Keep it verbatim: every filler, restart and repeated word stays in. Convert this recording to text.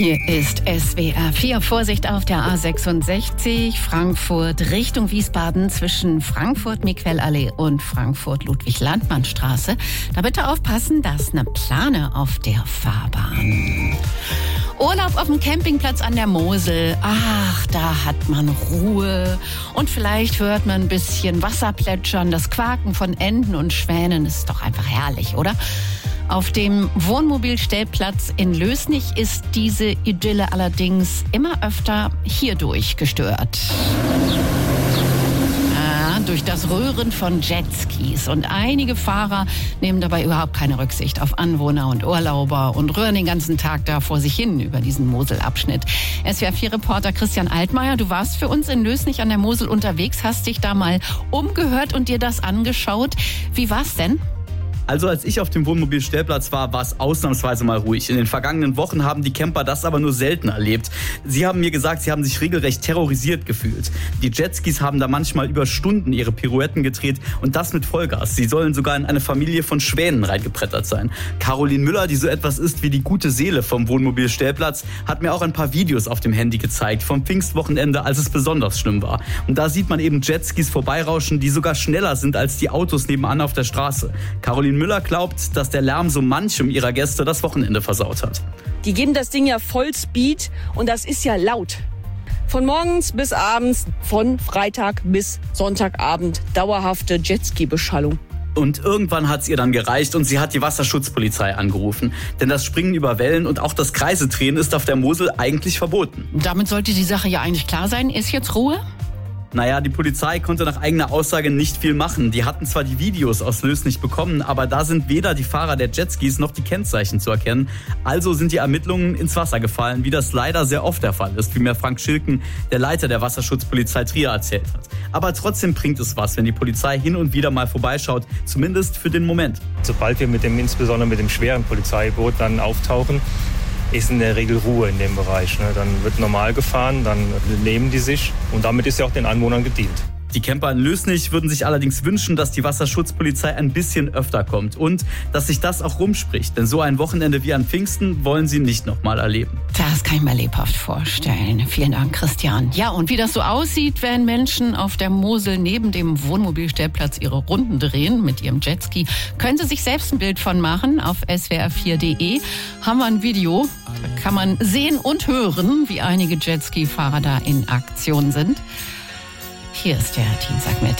Hier ist S W R vier. Vorsicht auf der A sechsundsechzig, Frankfurt Richtung Wiesbaden zwischen Frankfurt-Miquellallee und Frankfurt-Ludwig-Landmann-Straße. Da bitte aufpassen, da ist eine Plane auf der Fahrbahn. Urlaub auf dem Campingplatz an der Mosel. Ach, da hat man Ruhe. Und vielleicht hört man ein bisschen Wasser plätschern. Das Quaken von Enten und Schwänen ist doch einfach herrlich, oder? Auf dem Wohnmobilstellplatz in Lösnich ist diese Idylle allerdings immer öfter hierdurch gestört. Ja, durch das Röhren von Jetskis. Und einige Fahrer nehmen dabei überhaupt keine Rücksicht auf Anwohner und Urlauber und rühren den ganzen Tag da vor sich hin über diesen Moselabschnitt. S W R vier Reporter Christian Altmaier, du warst für uns in Lösnich an der Mosel unterwegs, hast dich da mal umgehört und dir das angeschaut. Wie war's denn? Also als ich auf dem Wohnmobilstellplatz war, war es ausnahmsweise mal ruhig. In den vergangenen Wochen haben die Camper das aber nur selten erlebt. Sie haben mir gesagt, sie haben sich regelrecht terrorisiert gefühlt. Die Jetskis haben da manchmal über Stunden ihre Pirouetten gedreht und das mit Vollgas. Sie sollen sogar in eine Familie von Schwänen reingebrettert sein. Caroline Müller, die so etwas ist wie die gute Seele vom Wohnmobilstellplatz, hat mir auch ein paar Videos auf dem Handy gezeigt vom Pfingstwochenende, als es besonders schlimm war. Und da sieht man eben Jetskis vorbeirauschen, die sogar schneller sind als die Autos nebenan auf der Straße. Caroline Müller glaubt, dass der Lärm so manchem ihrer Gäste das Wochenende versaut hat. Die geben das Ding ja voll Speed und das ist ja laut. Von morgens bis abends, von Freitag bis Sonntagabend dauerhafte Jetski-Beschallung. Und irgendwann hat es ihr dann gereicht und sie hat die Wasserschutzpolizei angerufen. Denn das Springen über Wellen und auch das Kreisedrehen ist auf der Mosel eigentlich verboten. Damit sollte die Sache ja eigentlich klar sein. Ist jetzt Ruhe? Naja, die Polizei konnte nach eigener Aussage nicht viel machen. Die hatten zwar die Videos aus Lösnich bekommen, aber da sind weder die Fahrer der Jetskis noch die Kennzeichen zu erkennen. Also sind die Ermittlungen ins Wasser gefallen, wie das leider sehr oft der Fall ist, wie mir Frank Schilken, der Leiter der Wasserschutzpolizei Trier, erzählt hat. Aber trotzdem bringt es was, wenn die Polizei hin und wieder mal vorbeischaut, zumindest für den Moment. Sobald wir mit dem, insbesondere mit dem schweren Polizeiboot dann auftauchen, ist in der Regel Ruhe in dem Bereich. Dann wird normal gefahren, dann nehmen die sich und damit ist ja auch den Anwohnern gedient. Die Camper in Lösnich würden sich allerdings wünschen, dass die Wasserschutzpolizei ein bisschen öfter kommt und dass sich das auch rumspricht. Denn so ein Wochenende wie an Pfingsten wollen sie nicht nochmal erleben. Das kann ich mir lebhaft vorstellen. Vielen Dank, Christian. Ja, und wie das so aussieht, wenn Menschen auf der Mosel neben dem Wohnmobilstellplatz ihre Runden drehen mit ihrem Jetski, können Sie sich selbst ein Bild von machen. Auf S W R vier punkt de haben wir ein Video. Da kann man sehen und hören, wie einige Jetski-Fahrer da in Aktion sind. Hier ist der Dienstagmittag.